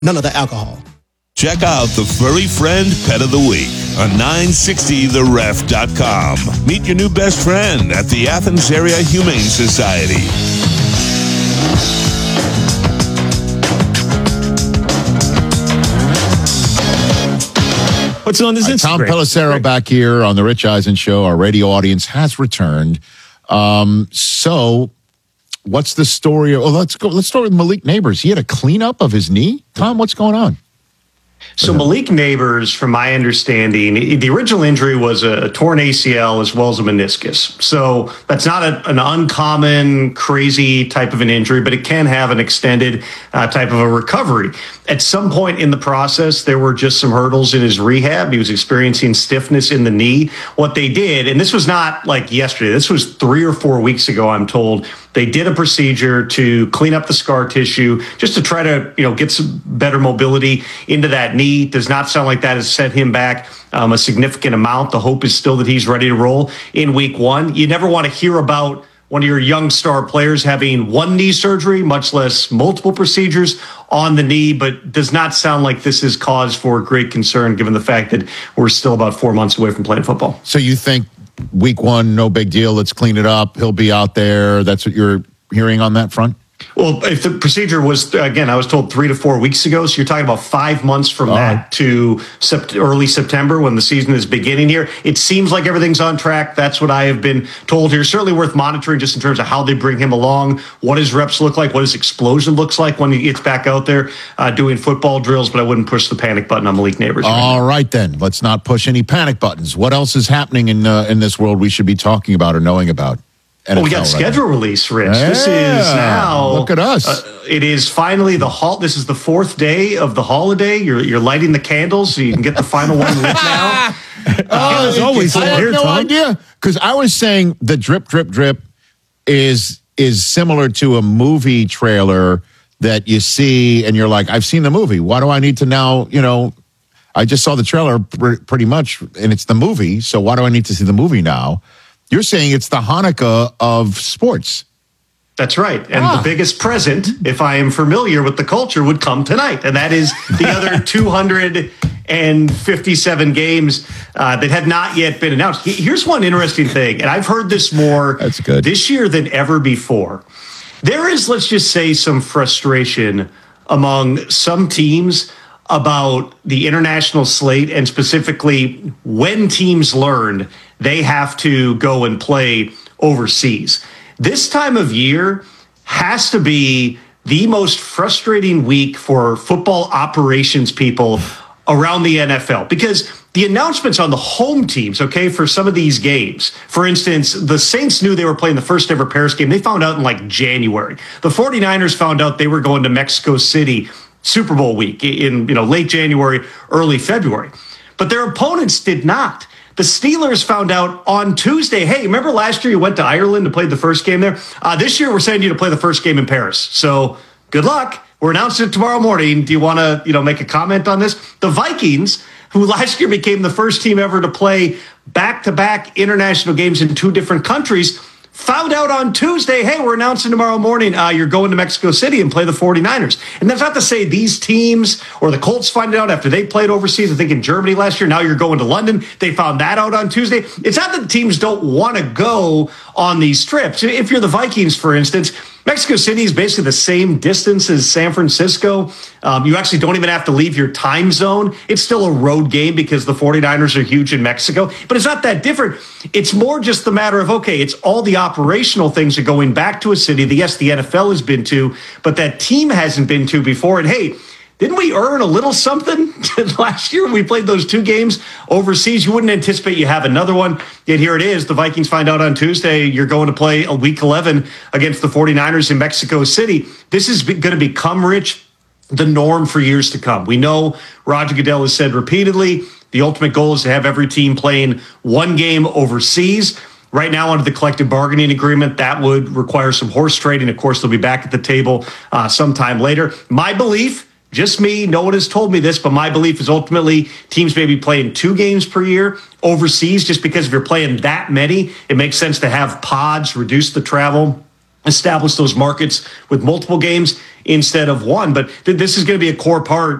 none of the alcohol. Check out the Furry Friend Pet of the Week on 960theref.com. Meet your new best friend at the Athens Area Humane Society. What's on this Instagram? Tom Pelissero back here on the Rich Eisen Show. Our radio audience has returned. So what's the story? Oh, let's start with Malik Neighbors. He had a cleanup of his knee. Tom, what's going on? So Malik Neighbors, from my understanding, the original injury was a torn ACL as well as a meniscus. So that's not an uncommon, crazy type of an injury, but it can have an extended type of a recovery. At some point in the process, there were just some hurdles in his rehab. He was experiencing stiffness in the knee. What they did, and this was not like yesterday, this was 3 or 4 weeks ago, I'm told, they did a procedure to clean up the scar tissue just to try to, get some better mobility into that knee. Does not sound like that has set him back a significant amount. The hope is still that he's ready to roll in week 1. You never want to hear about one of your young star players having one knee surgery, much less multiple procedures on the knee, but does not sound like this is cause for great concern given the fact that we're still about 4 months away from playing football. So you think week 1, no big deal, let's clean it up, he'll be out there. That's what you're hearing on that front? Well, if the procedure was, again, I was told 3 to 4 weeks ago, so you're talking about 5 months from that to early September when the season is beginning here. It seems like everything's on track. That's what I have been told here. Certainly worth monitoring just in terms of how they bring him along, what his reps look like, what his explosion looks like when he gets back out there doing football drills, but I wouldn't push the panic button on Malik Neighbors. All right, then. Let's not push any panic buttons. What else is happening in this world we should be talking about or knowing about? NFL, we got schedule release, Rich. Yeah, this is now. Look at us. It is finally this is the 4th day of the holiday. You're lighting the candles so you can get the final one lit now. As always, I have no idea because I was saying the drip, drip, drip is similar to a movie trailer that you see and you're like, I've seen the movie. Why do I need to now? I just saw the trailer pretty much, and it's the movie. So why do I need to see the movie now? You're saying it's the Hanukkah of sports. That's right. And the biggest present, if I am familiar with the culture, would come tonight. And that is the other 257 games that have not yet been announced. Here's one interesting thing, and I've heard this more this year than ever before. There is, let's just say, some frustration among some teams about the international slate and specifically when teams learned they have to go and play overseas. This time of year has to be the most frustrating week for football operations people around the NFL because the announcements on the home teams, for some of these games, for instance, the Saints knew they were playing the first ever Paris game. They found out in January. The 49ers found out they were going to Mexico City Super Bowl week in late January, early February. But their opponents did not. The Steelers found out on Tuesday, hey, remember last year you went to Ireland to play the first game there? This year we're sending you to play the first game in Paris. So good luck. We're announcing it tomorrow morning. Do you want to, make a comment on this? The Vikings, who last year became the first team ever to play back-to-back international games in 2 different countries, found out on Tuesday, hey, we're announcing tomorrow morning you're going to Mexico City and play the 49ers. And that's not to say these teams or the Colts find out after they played overseas, I think in Germany last year, now you're going to London. They found that out on Tuesday. It's not that teams don't want to go on these trips. If you're the Vikings, for instance, Mexico City is basically the same distance as San Francisco. You actually don't even have to leave your time zone. It's still a road game because the 49ers are huge in Mexico, but it's not that different. It's more just the matter of, it's all the operational things are going back to a city that, yes, the NFL has been to, but that team hasn't been to before. And hey, didn't we earn a little something last year when we played those 2 games overseas? You wouldn't anticipate you have another one. Yet here it is. The Vikings find out on Tuesday you're going to play a week 11 against the 49ers in Mexico City. This is going to become, Rich, the norm for years to come. We know Roger Goodell has said repeatedly the ultimate goal is to have every team playing 1 game overseas. Right now, under the collective bargaining agreement, that would require some horse trading. Of course, they'll be back at the table sometime later. My belief, just me, no one has told me this, but my belief is ultimately teams may be playing 2 games per year overseas just because if you're playing that many, it makes sense to have pods, reduce the travel. establish those markets with multiple games instead of one. But this is going to be a core part